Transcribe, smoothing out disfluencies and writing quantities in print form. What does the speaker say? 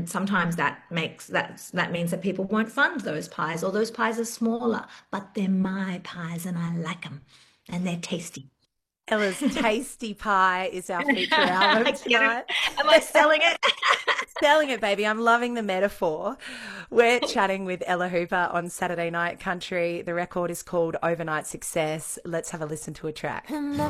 And sometimes that means that people won't fund those pies, or those pies are smaller, but they're my pies and I like them and they're tasty. Ella's Tasty Pie is our feature album Get it? tonight. Am I selling it? Selling it, baby. I'm loving the metaphor. We're chatting with Ella Hooper on Saturday Night Country. The record is called Overnight Success. Let's have a listen to a track.